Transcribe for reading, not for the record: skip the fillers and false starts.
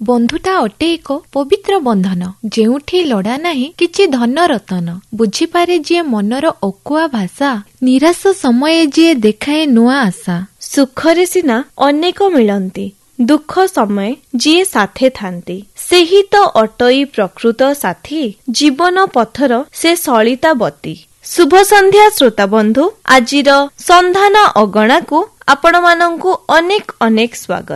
ବନ୍ଧୁଟା ଅଟେ ଏକ ପବିତ୍ର ବନ୍ଧନ, ଯେଉଁଠି ଲୋଡ଼ା ନାହିଁ କିଛି ଧନ ରତନ। ବୁଝିପାରେ ଯିଏ ମନର ଅକୁଆ ଭାଷା, ନିରାଶ ସମୟରେ ଯିଏ ଦେଖାଏ ନୂଆ ଆଶା। ସୁଖରେ ସିନା ଅନେକ ମିଳନ୍ତି, ଦୁଃଖ ସମୟ ଯିଏ ସାଥେ ଥାନ୍ତି, ସେହି ତ ଅଟଇ ପ୍ରକୃତ ସାଥୀ, ଜୀବନ ପଥର ସେ ସଳିତାବତୀ। ଶୁଭ ସନ୍ଧ୍ୟା ଶ୍ରୋତା ବନ୍ଧୁ, ଆଜିର ସନ୍ଧାନ ଅଗଣାକୁ ଆପଣମାନଙ୍କୁ ଅନେକ ଅନେକ ସ୍ୱାଗତ।